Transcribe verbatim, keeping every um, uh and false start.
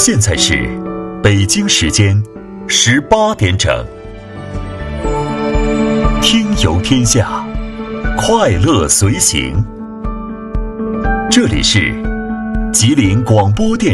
现在是北京时间十八点整。听游天下，快乐随行。这里是吉林广播电